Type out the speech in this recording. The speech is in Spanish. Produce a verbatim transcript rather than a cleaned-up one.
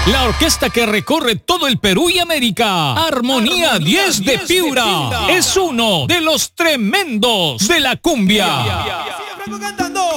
La orquesta que recorre todo el Perú y América. Armonía, Armonía diez de Piura. de Piura. Es uno de los tremendos de la cumbia. Sigue Franco cantando.